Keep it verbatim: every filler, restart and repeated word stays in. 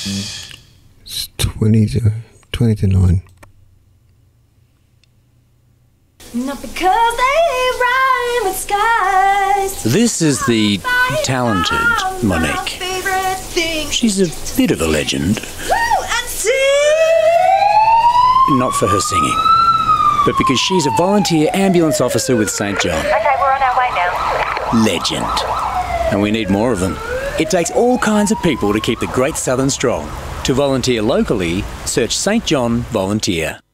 It's twenty to, twenty to nine. Not because they rhyme with skies. This is the talented Monique. She's a bit of a legend. Not for her singing, but because she's a volunteer ambulance officer with Saint John. Okay, we're on our way now. Legend. And we need more of them. It takes all kinds of people to keep the Great Southern strong. To volunteer locally, search Saint John Volunteer.